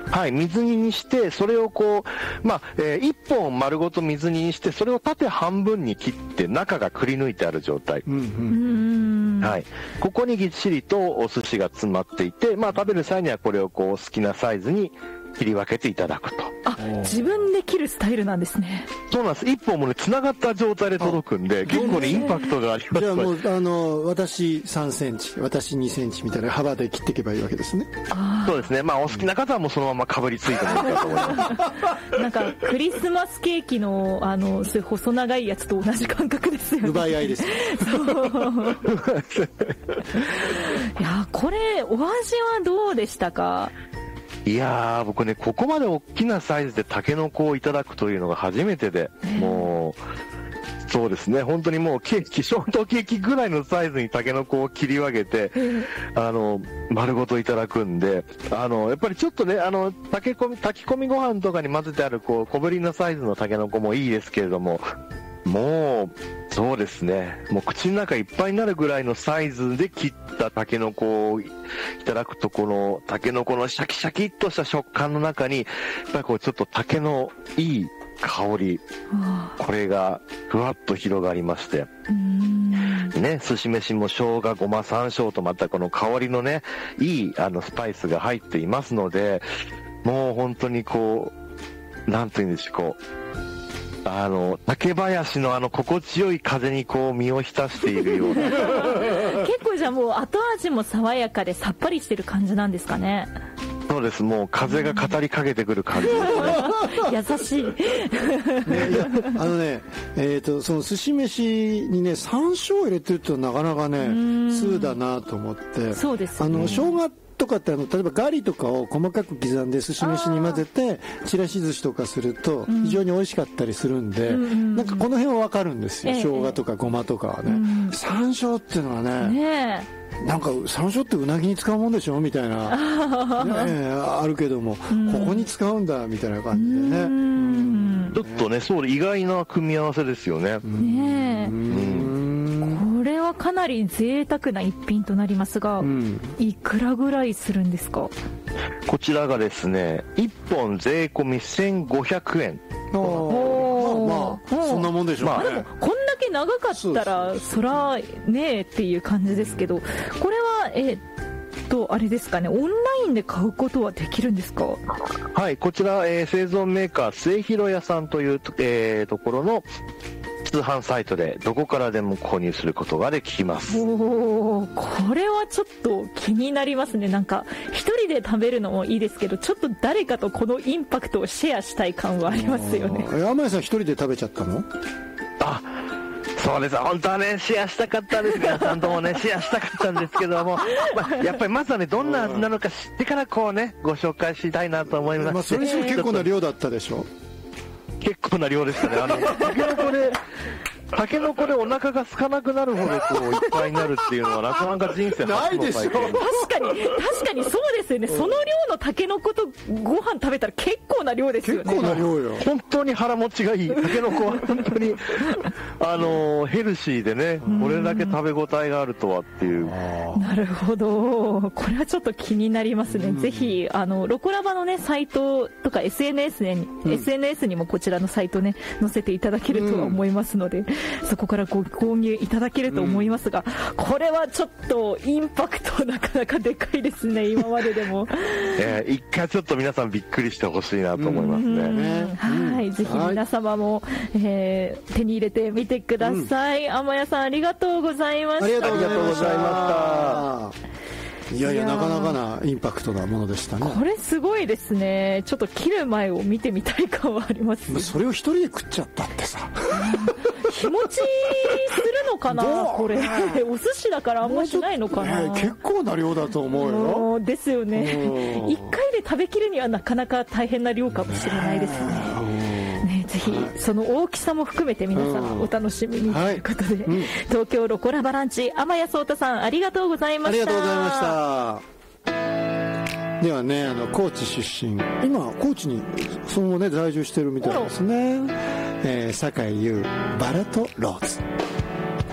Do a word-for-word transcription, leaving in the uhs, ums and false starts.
はい、水煮にして、それをこう、まあ、えー、いっぽん丸ごと水煮にして、それを縦半分に切って、中がくり抜いてある状態。うんうん、はい。ここにぎっしりとお寿司が詰まっていて、まあ、食べる際にはこれをこう、好きなサイズに切り分けていただくと。 あ、自分で切るスタイルなんですね。 そうなんです。一本もね、繋がった状態で届くんで、結構ね、インパクトがあります。 じゃあもう、あの、私さんセンチ、私にセンチみたいな幅で切っていけばいいわけですね。 そうですね。まあ、お好きな方はもうそのままかぶりついてもいいかと思います。 なんか、クリスマスケーキの、あの、そういう細長いやつと同じ感覚ですよね。 奪い合いです。そう。 いや、これ、お味はどうでしたか？ いやー、僕ね、ここまで大きなサイズでタケノコをいただくというのが初めてで、もう、そうですね、本当にもうケーキ、ショートケーキぐらいのサイズにタケノコを切り分けて、あの、丸ごといただくんで、あの、やっぱりちょっとね、あの、炊き込み、炊き込みご飯とかに混ぜてある、こう、小ぶりのサイズのタケノコもいいですけれども、もう、そうですね。もう口の中いっぱいになるぐらいのサイズで切ったタケノコをいただくと、このタケノコのシャキシャキっとした食感の中に、やっぱりこうちょっとタケのいい香り、これがふわっと広がりまして。ね、寿司飯も生姜、ごま、山椒とまたこの香りのね、いいあのスパイスが入っていますので、もう本当にこう、なんていうんでしょう、こう、あの竹林のあの心地よい風にこう身を浸しているような結構じゃあもう後味も爽やかでさっぱりしてる感じなんですかね。 そうです、もう風が語りかけてくる感じですね優しい、 ね、いやあのね、えーと、その寿司飯にね山椒を入れてるとなかなかね通だなと思って。 そうです、 ね、あの生姜とかってあの例えばガリとかを細かく刻んで寿司飯に混ぜてちらし寿司とかすると非常に美味しかったりするんで、うん、なんかこの辺は分かるんですよ、ええ、生姜とかごまとかはね、うん、山椒っていうのはね、ねなんか山椒ってうなぎに使うもんでしょみたいな、ね、あるけども、うん、ここに使うんだみたいな感じでね、うん、 ちょっとねそう意外な組み合わせですよね。 ねえ、うんこれはかなり贅沢な一品となりますが、うん、いくらぐらいするんですか？ こちらがですねいっぽん税込みせんごひゃくえん。 おまあまあそんなもんでしょうね、まあ、 でもこんだけ長かったらそらねえっていう感じですけど、これはえっとあれですかね、オンラインで買うことはできるんですか？ はい、こちら、えー、製造メーカー末広屋さんという、えー、ところの通販サイトでどこからでも購入することができます。 おー、これはちょっと気になりますね。なんか一人で食べるのもいいですけど、ちょっと誰かとこのインパクトをシェアしたい感はありますよね。 天谷さん一人で食べちゃったの？ あ、そうです。本当はねシェアしたかったんですが、ちゃんともねシェアしたかったんですけども、まあ、やっぱりまずはねどんな味なのか知ってからこうねご紹介したいなと思います。 まあ、それにしても結構な量だったでしょ。 結構な量でしたね。あのタケノコでタケノコでお腹が空かなくなるほどこういっぱいになるっていうのはなかなか人生初の体験。ないでしょ。 確かに確かにそうですよね。その量のタケノコとご飯食べたら結構な量ですよね。 結構な量よ。 本当に腹持ちがいい。タケノコは本当にあのヘルシーでね、これだけ食べ応えがあるとはっていう。 なるほど。これはちょっと気になりますね。ぜひあのロコラバのねサイトとか エスエヌエス に、うん、エスエヌエス にもこちらのサイトね載せていただけるとは思いますので。うん、そこからご購入いただけると思いますが、うん、これはちょっとインパクトなかなかでかいですね。今まででも、 えー、一回ちょっと皆さんびっくりしてほしいなと思いますね。 はい、ぜひ皆様も、えー、手に入れてみてください。天谷さんありがとうございました。 ありがとうございました。いやいやなかなかなインパクトなものでしたね。 これすごいですね。ちょっと切る前を見てみたい感はあります。 それを一人で食っちゃったってさ日持ちするのかなこれお寿司だからあんましないのかな、 ね、結構な量だと思うよ。 ですよね。いっかいで食べきるにはなかなか大変な量かもしれないですね。ね、ぜひその大きさも含めて皆さんお楽しみにということで、はい、うん、東京ロコラバランチ天谷壮太さんありがとうございました。 ありがとうございました。ではね、あの高知出身、今高知にその後ね在住してるみたいですね。えー、酒井優バラとローズ。